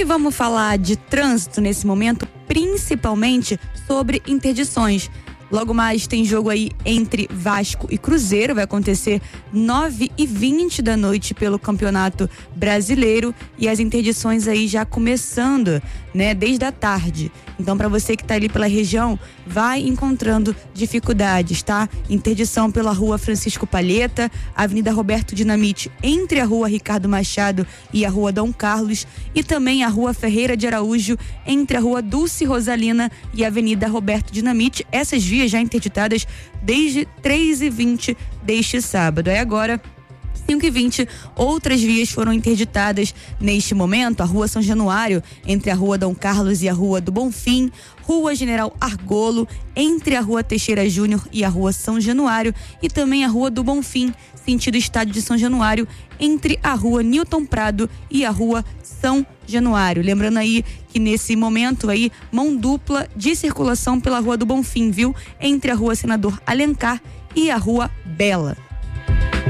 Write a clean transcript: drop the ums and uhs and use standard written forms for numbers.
E vamos falar de trânsito nesse momento, principalmente sobre interdições. Logo mais tem jogo aí entre Vasco e Cruzeiro, vai acontecer 9h20 da noite pelo Campeonato Brasileiro e as interdições aí já começando, né, desde a tarde. Então, para você que tá ali pela região, vai encontrando dificuldades, tá? Interdição pela Rua Francisco Palheta, Avenida Roberto Dinamite, entre a Rua Ricardo Machado e a Rua Dom Carlos, e também a Rua Ferreira de Araújo, entre a Rua Dulce Rosalina e a Avenida Roberto Dinamite. Essas vias já interditadas desde 3h20 deste sábado. Aí agora, 5h20, outras vias foram interditadas neste momento: a Rua São Januário, entre a Rua Dom Carlos e a Rua do Bonfim, Rua General Argolo, entre a Rua Teixeira Júnior e a Rua São Januário, e também a Rua do Bonfim, sentido Estádio de São Januário, entre a Rua Newton Prado e a Rua São Januário. Lembrando aí que nesse momento aí, mão dupla de circulação pela Rua do Bonfim, viu? Entre a Rua Senador Alencar e a Rua Bela.